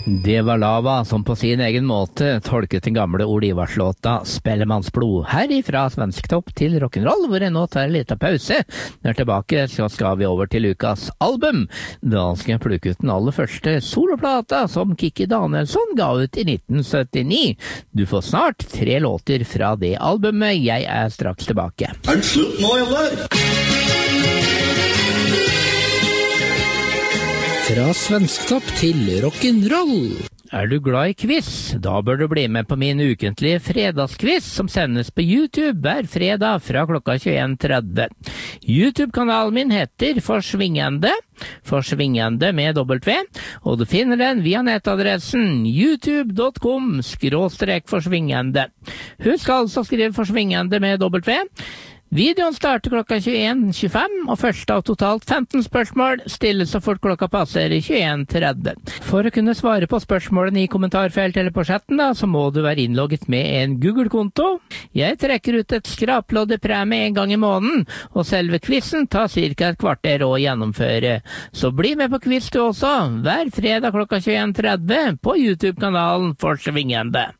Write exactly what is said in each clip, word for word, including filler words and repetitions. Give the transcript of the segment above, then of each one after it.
Det var Lava som på sin egen måte tolket den gamle Olivarslåta Spellemannsblod. Herifra Svensktopp til rock'n'roll, hvor jeg nå tar en liten pause. Når jeg er tilbake så skal vi over til ukas album. Da skal jeg plukke ut den aller første soloplata som Kikki Danielsson ga ut i nitten syttini. Du får snart tre låter fra det albumet. Jeg er straks tilbake. Er det slutt nå, eller? Fra Svensktopp til rock'n'roll. Er du glad i quiz? Da bør du bli med på min ukentlige fredagsquiz som sendes på YouTube hver fredag fra klokka tjueen tretti. YouTube-kanalen min heter Forsvingende, Forsvingende med W, og du finner den via nettadressen youtube dot com skråstrek forsvingende. Husk altså å skrive Forsvingende med W. Videoen starter klokka tjueen tjuefem, og første av totalt femten spørsmål stilles så fort klokka passerer tjueen tretti. For å kunne svare på spørsmålene i kommentarfeltet eller på chatten, da, så må du være innlogget med en Google-konto. Jeg trekker ut et skraplodd i premie en gang i måneden, og selve quizen tar cirka et kvarter å gjennomføre. Så bli med på quiz du også, hver fredag klokka tjueen tretti på YouTube-kanalen Forsvingende.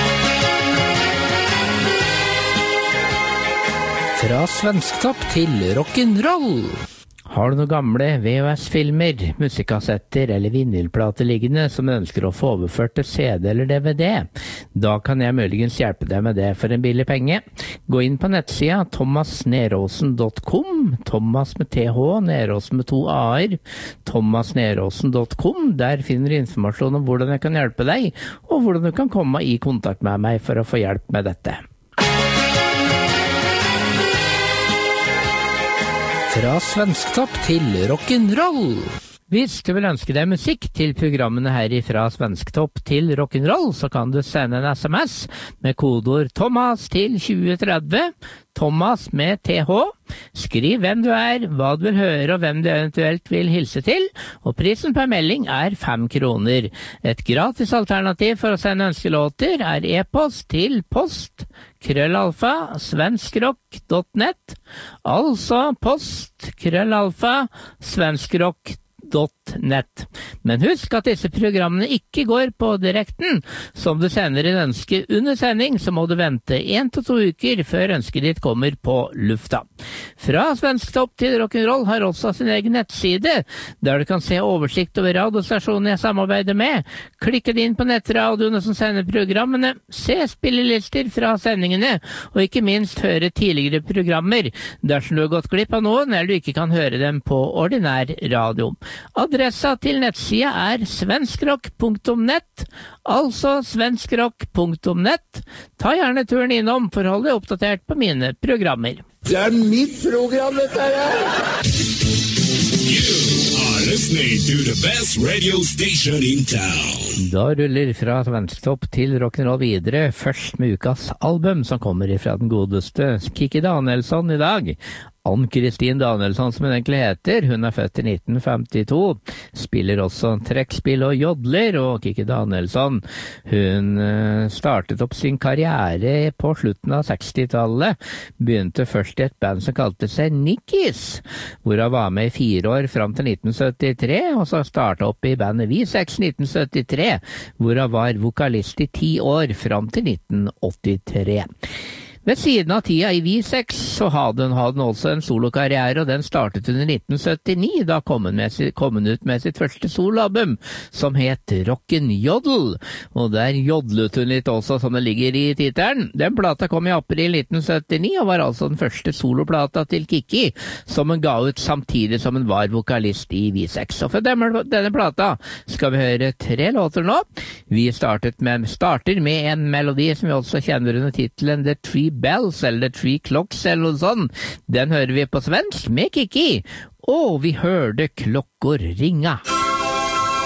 Fra Svensktopp til rock'n'roll. Har du noen gamle V H S-filmer, musikkassetter eller vinylplater liggende som du ønsker å få overført til C D eller D V D? Da kan jeg muligens hjelpe deg med det for en billig penge. Gå inn på nettsida thomas neråsen dot com, Thomas med T H, Neråsen med to A-er, thomas neråsen dot com. Der finner du informasjon om hvordan jeg kan hjelpe deg, og hvordan du kan komme i kontakt med meg for å få hjelp med dette. Fra Svensktopp til rock'n'roll. Hvis du vil ønske deg musikk til programmene her fra Svensktopp til rock'n'roll, så kan du sende en S M S med kodeord Thomas til tjue tretti, Thomas med T H. Skriv hvem du er, hva du vil høre og hvem du eventuelt vil hilse til, og prisen per melding er fem kroner. Et gratis alternativ for å sende ønskelåter er e-post til post krøllalfa svenskrock dot net, altså post krøllalfa svenskrock dot net. Men husk at disse programmene ikke går på direkten. Som du sender en ønske under sending, så må du vente en til to uker før ønsket ditt kommer på lufta. Fra Svensktopp til rock'n'roll har også sin egen nettside, der du kan se oversikt over radiostasjonen jeg samarbeider med. Klikke inn på nettradioene som sender programmene, se spillelister fra sendingene, og ikke minst høre tidligere programmer, dersom du har gått glipp av noen, eller du ikke kan høre dem på ordinær radio. Adressa til nettsida er svenskrock punktum net, altså svenskrock punktum net. Ta gjerne turen innom for å holde deg oppdatert på mine programmer. Det er mitt program, dette her! You are listening to the best radio station in town. Da ruller fra Svensktopp til rock'n'roll videre, først med ukas album som kommer fra den godeste Kikki Danielsson i dag. Ann-Kristin Danielsson, som hun egentlig heter. Hun er født i nitten femtito, spiller også trekkspill og jodler, og Kikki Danielsson, hun startet opp sin karriere på slutten av sekstitallet, begynte først i et band som kalte seg Nikkis, hvor hun var med i fire år fram til nitten syttitre, og så startet opp i bandet V seks nitten syttitre, hvor hun var vokalist i ti år fram til nitten åttitre. Ved siden av tida i V seks så hadde hun, hadde hun også en solokarriere, og den startet under nitten syttini. Da kom hun, med, kom hun ut med sitt første soloalbum, som het Rock'n'Jodel. Og der jodlet hun litt også, som det ligger i titelen. Den plata kom i april nitten syttini, og var altså den første soloplata til Kikki, som hun ga ut samtidig som hun var vokalist i V seks. Og for denne, denne plata skal vi høre tre låter nå. Vi startet med, starter med en melodi som vi også kjenner under titelen The Three Bells, eller The Three Clocks, eller noe sånt. Den hører vi på svensk med Kikki, og vi hørte klokkor ringa.